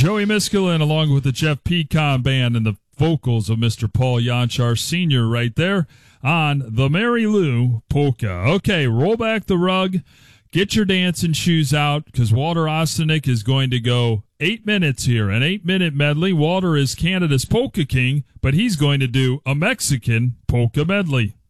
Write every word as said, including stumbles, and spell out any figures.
Joey Miskulin along with the Jeff Pecan Band and the vocals of Mister Paul Yanchar Senior right there on the Mary Lou Polka. Okay, roll back the rug. Get your dancing shoes out because Walter Ostanek is going to go eight minutes here, an eight-minute medley. Walter is Canada's polka king, but he's going to do a Mexican polka medley.